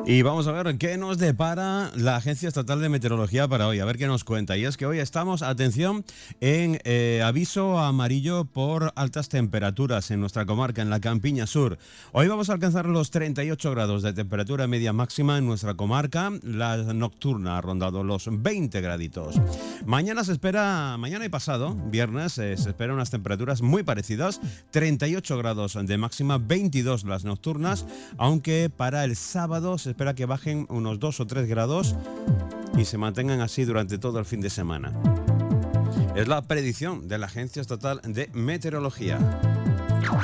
Y vamos a ver qué nos depara la Agencia Estatal de Meteorología para hoy, a ver qué nos cuenta. Y es que hoy estamos, atención, en aviso amarillo por altas temperaturas en nuestra comarca, en la Campiña Sur. Hoy vamos a alcanzar los 38 grados de temperatura media máxima en nuestra comarca. La nocturna ha rondado los 20 graditos. Mañana y pasado, viernes, se esperan unas temperaturas muy parecidas. 38 grados de máxima, 22 las nocturnas, aunque para el sábado se espera que bajen unos 2 o 3 grados y se mantengan así durante todo el fin de semana. Es la predicción de la Agencia Estatal de Meteorología.